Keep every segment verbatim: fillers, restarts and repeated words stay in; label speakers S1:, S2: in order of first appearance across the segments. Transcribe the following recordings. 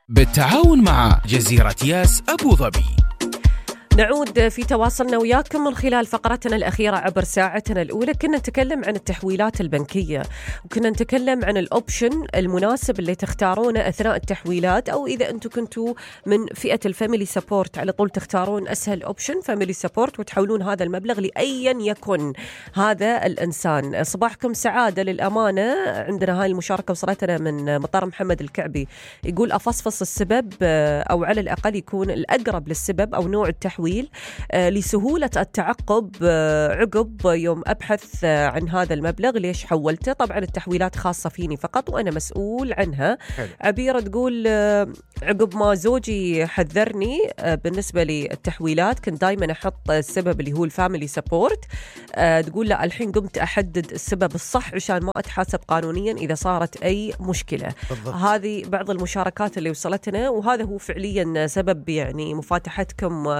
S1: بالتعاون مع جزيرة ياس أبو ظبي.
S2: نعود في تواصلنا وياكم من خلال فقرتنا الأخيرة عبر ساعتنا الأولى. كنا نتكلم عن التحويلات البنكية، وكنا نتكلم عن الأوبشن المناسب اللي تختارونه أثناء التحويلات، أو إذا أنتم كنتوا من فئة الفاميلي سبورت على طول تختارون أسهل أوبشن فاميلي سبورت وتحولون هذا المبلغ لأيا يكن هذا الإنسان. صباحكم سعادة للأمانة. عندنا هاي المشاركة وصلتنا من مطار محمد الكعبي، يقول أفصفص السبب أو على الأقل يكون الأقرب للسبب أو نوع التحويل لسهولة التعقب عقب يوم أبحث عن هذا المبلغ ليش حولته. طبعا التحويلات خاصة فيني فقط وأنا مسؤول عنها. حلو. عبيرة تقول عقب ما زوجي حذرني بالنسبة للتحويلات كنت دايما أحط السبب اللي هو الفاميلي سبورت. تقول لا الحين قمت أحدد السبب الصح عشان ما أتحاسب قانونيا إذا صارت أي مشكلة. بالضبط. هذه بعض المشاركات اللي وصلتنا، وهذا هو فعليا سبب يعني مفاتحتكم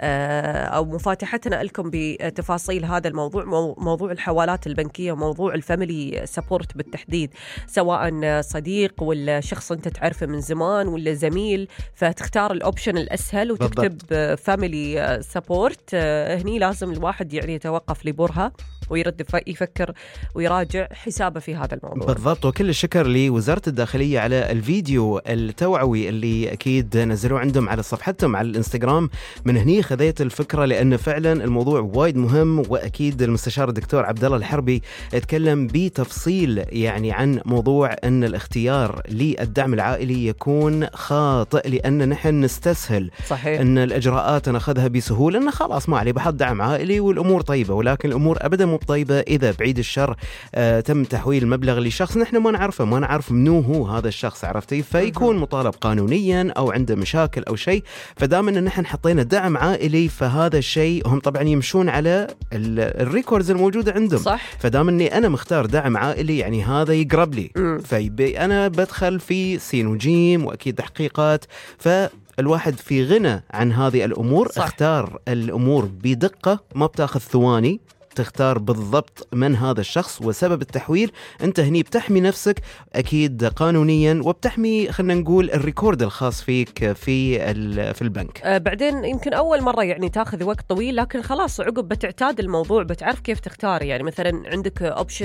S2: أو مفاتحتنا لكم بتفاصيل هذا الموضوع، موضوع الحوالات البنكية وموضوع الفاميلي سبورت بالتحديد، سواء صديق ولا شخص أنت تعرفه من زمان ولا زميل، فتختار الأوبشن الأسهل وتكتب فاميلي سبورت. هني لازم الواحد يعني يتوقف لبرهة ويرد يفكر ويراجع حسابه في هذا الموضوع.
S3: بالضبط. وكل الشكر لوزارة الداخلية على الفيديو التوعوي اللي أكيد نزلوه عندهم على صفحتهم على الإنستغرام. من هني خذيت الفكرة لأن فعلا الموضوع وايد مهم، وأكيد المستشار الدكتور عبد الله الحربي اتكلم بتفصيل يعني عن موضوع أن الاختيار للدعم العائلي يكون خاطئ، لأن نحن نستسهل. صحيح. أن الإجراءات نأخذها بسهولة، أن خلاص ما علي بحط دعم عائلي والأمور طيبة، ولكن الأمور أبدا مو طيبة إذا بعيد الشر آه تم تحويل المبلغ لشخص نحن ما نعرفه، ما نعرف منو هو هذا الشخص، عرفتي؟ فيكون مطالب قانونيا أو عنده مشاكل أو شيء. فدام أن نحن حطينا دعم عائلي فهذا الشيء هم طبعا يمشون على الريكوردز الموجودة عندهم. صح. فدام أني أنا مختار دعم عائلي يعني هذا يقرب لي، فيبي أنا بدخل في سين وجيم وأكيد تحقيقات. ف الواحد في غنى عن هذه الأمور. صح. اختار الأمور بدقة، ما بتاخذ ثواني، تختار بالضبط من هذا الشخص وسبب التحويل. انت هني بتحمي نفسك اكيد قانونيا، وبتحمي خلينا نقول الريكورد الخاص فيك في في البنك.
S2: آه بعدين يمكن اول مره يعني تاخذ وقت طويل، لكن خلاص عقب بتعتاد الموضوع، بتعرف كيف تختار. يعني مثلا عندك اوبشن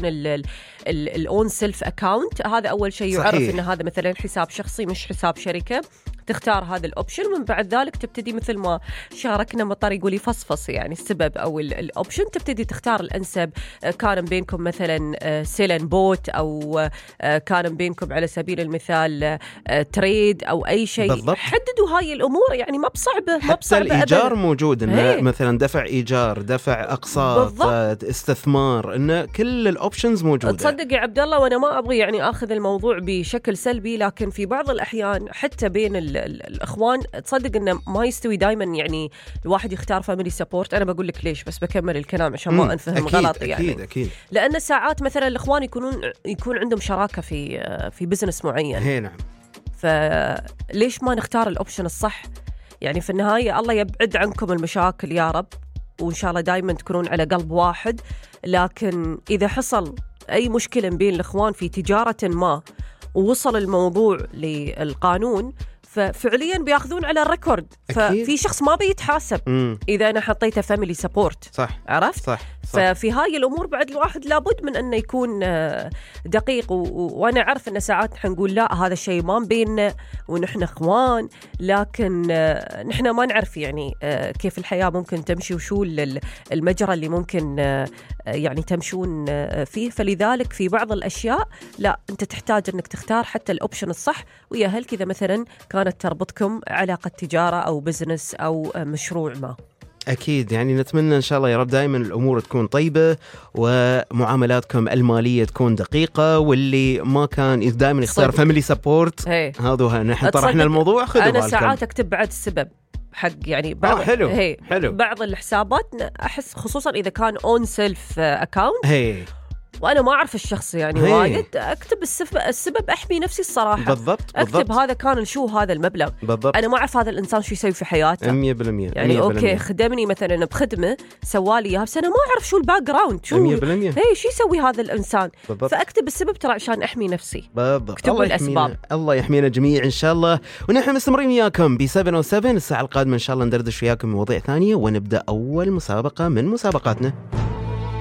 S2: الاون سيلف اكاونت، هذا اول شيء يعرف ان هذا مثلا حساب شخصي مش حساب شركه. تختار هذا الأوبشن، ومن بعد ذلك تبتدي مثل ما شاركنا مطار يقول يفصفص يعني السبب أو الأوبشن، تبتدي تختار الأنسب. كان بينكم مثلا سيلن بوت، أو كان بينكم على سبيل المثال تريد أو أي شيء. بالضبط. حددوا هاي الأمور، يعني ما بصعبة. ما بصعبة.
S3: حتى الإيجار موجود، إنه مثلا دفع إيجار، دفع أقساط، بالضبط. استثمار، إنه كل الأوبشنز موجودة.
S2: تصدق يا عبد الله، وأنا ما أبغي يعني أخذ الموضوع بشكل سلبي، لكن في بعض الأحيان حتى بين الأخوان تصدق إنه ما يستوي دايما يعني الواحد يختار فاميلي سبورت. أنا بقول لك ليش، بس بكمل الكلام عشان ما أنفهم
S3: أكيد
S2: غلط. يعني
S3: أكيد أكيد.
S2: لأن ساعات مثلا الأخوان يكونون يكون عندهم شراكة في في بزنس معين.
S3: هي نعم.
S2: فليش ما نختار الأوبشن الصح؟ يعني في النهاية الله يبعد عنكم المشاكل يا رب، وإن شاء الله دايما تكونون على قلب واحد. لكن إذا حصل أي مشكلة بين الأخوان في تجارة ما ووصل الموضوع للقانون، ففعليا بياخذون على الريكورد. ففي شخص ما بيتحاسب مم. إذا أنا حطيته فاميلي سبورت. صح. عرفت؟ صح. صح. ففي هاي الأمور بعد الواحد لابد من أنه يكون دقيق. و... وأنا أعرف أن ساعات نقول لا هذا الشيء ما بيننا ونحن إخوان، لكن نحن ما نعرف يعني كيف الحياة ممكن تمشي وشو المجرى اللي ممكن يعني تمشون فيه. فلذلك في بعض الأشياء لا، أنت تحتاج أنك تختار حتى الأوبشن الصح. ويا هل كذا مثلا كانت تربطكم علاقة تجارة أو بزنس أو مشروع ما.
S3: أكيد يعني نتمنى إن شاء الله يا رب دائما الأمور تكون طيبة ومعاملاتكم المالية تكون دقيقة، واللي ما كان دائما يختار فاميلي سبورت هذا نحن طرحنا الموضوع. خذوا
S2: أنا
S3: بالكم.
S2: ساعات أكتب بعد السبب حق يعني بعض.
S3: حلو. هي. حلو.
S2: بعض الحسابات أحس خصوصا إذا كان اون سيلف أكاونت وانا ما اعرف الشخص يعني
S3: هي.
S2: وايد، اكتب السبب, السبب احمي نفسي الصراحه.
S3: بالضبط
S2: اكتب
S3: بالضبط.
S2: هذا كان شو هذا المبلغ،
S3: بالضبط.
S2: انا ما اعرف هذا الانسان شو يسوي في حياته
S3: مية بالمية
S2: يعني
S3: مية بالمية.
S2: اوكي خدمني مثلا بخدمه سوالي اياها، بس انا ما اعرف شو الباك جراوند، شو
S3: مية بالمية.
S2: هي شو يسوي هذا الانسان.
S3: بالضبط.
S2: فاكتب السبب ترى عشان احمي نفسي.
S3: بالضبط.
S2: اكتبوا
S3: الله
S2: الاسباب.
S3: يحمينا. الله يحمينا جميع ان شاء الله. ونحن مستمرين وياكم ب سبعة وسبعة الساعه القادمه ان شاء الله ندردش وياكم مواضيع ثانيه، ونبدا اول مسابقه من مسابقاتنا.